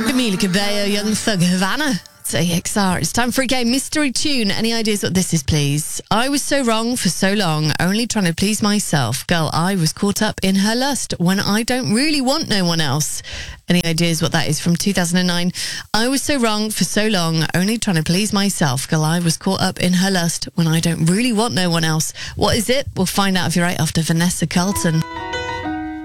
Camila Cabello, Young Thug, Havana. It's AXR. It's time for a game. Mystery tune. Any ideas what this is, please? I was so wrong for so long, only trying to please myself. Girl, I was caught up in her lust when I don't really want no one else. Any ideas what that is from 2009? I was so wrong for so long, only trying to please myself. Girl, I was caught up in her lust when I don't really want no one else. What is it? We'll find out if you're right after Vanessa Carlton.